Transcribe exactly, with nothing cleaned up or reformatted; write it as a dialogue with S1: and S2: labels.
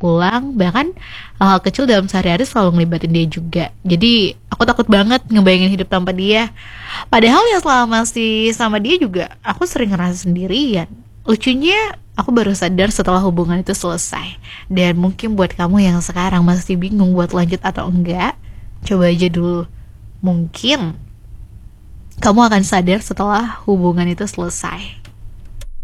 S1: pulang, bahkan hal-hal kecil dalam sehari-hari selalu ngelibatin dia juga. Jadi aku takut banget ngebayangin hidup tanpa dia. Padahal ya selama masih sama dia juga aku sering ngerasa sendirian. Lucunya aku baru sadar setelah hubungan itu selesai. Dan mungkin buat kamu yang sekarang masih bingung buat lanjut atau enggak, coba aja dulu. Mungkin kamu akan sadar setelah hubungan itu selesai.